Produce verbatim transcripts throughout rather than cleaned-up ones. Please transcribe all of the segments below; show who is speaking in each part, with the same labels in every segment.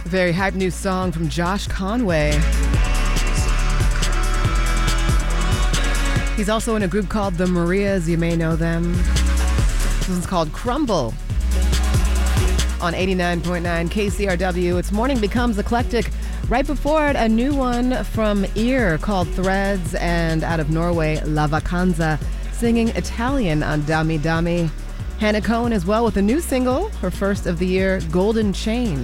Speaker 1: Very hype new song from Josh Conway. He's also in a group called the Marias. You may know them. This one's called Crumble. On eighty-nine point nine K C R W, it's Morning Becomes Eclectic. Right before it, a new one from Ear called Threads, and out of Norway, La Vacanza, singing Italian on Dami Dami. Hannah Cohen as well with a new single, her first of the year, Golden Chain.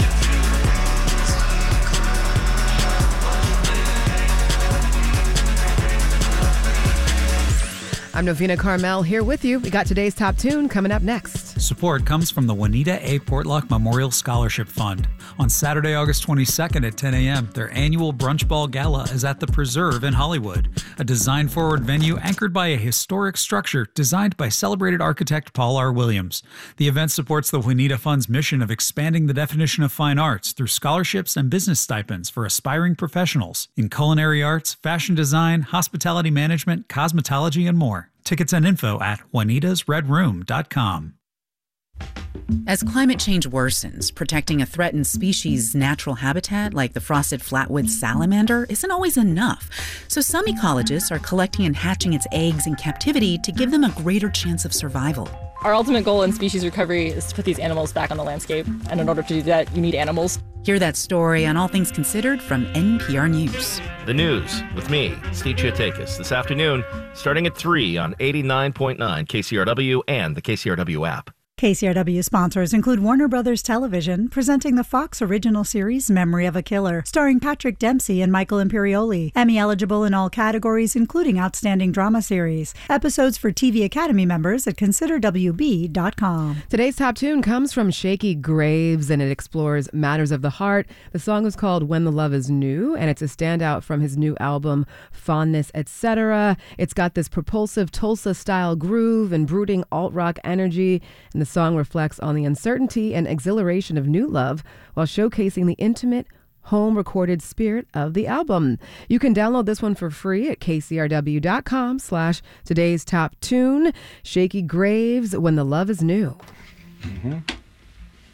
Speaker 1: I'm Novena Carmel here with you. We got today's top tune coming up next.
Speaker 2: Support comes from the Juanita A. Portlock Memorial Scholarship Fund. On Saturday, August twenty-second at ten a.m., their annual Brunch Ball Gala is at the Preserve in Hollywood, a design-forward venue anchored by a historic structure designed by celebrated architect Paul R. Williams. The event supports the Juanita Fund's mission of expanding the definition of fine arts through scholarships and business stipends for aspiring professionals in culinary arts, fashion design, hospitality management, cosmetology, and more. Tickets and info at juanitas red room dot com.
Speaker 3: As climate change worsens, protecting a threatened species' natural habitat like the frosted flatwood salamander isn't always enough. So some ecologists are collecting and hatching its eggs in captivity to give them a greater chance of survival.
Speaker 4: Our ultimate goal in species recovery is to put these animals back on the landscape. And in order to do that, you need animals.
Speaker 3: Hear that story on All Things Considered from N P R News.
Speaker 5: The news with me, Steve Chiatakis, this afternoon, starting at three on eighty-nine point nine K C R W and the K C R W app.
Speaker 6: K C R W sponsors include Warner Brothers Television, presenting the Fox original series Memory of a Killer, starring Patrick Dempsey and Michael Imperioli. Emmy-eligible in all categories, including Outstanding Drama Series. Episodes for T V Academy members at consider w b dot com.
Speaker 1: Today's top tune comes from Shakey Graves, and it explores matters of the heart. The song is called When the Love is New, and it's a standout from his new album, Fondness, et cetera. It's got this propulsive Tulsa-style groove and brooding alt-rock energy, and the song reflects on the uncertainty and exhilaration of new love while showcasing the intimate, home-recorded spirit of the album. You can download this one for free at kcrw.com slash today's top tune. Shakey Graves, When the Love is New.
Speaker 7: Mm-hmm.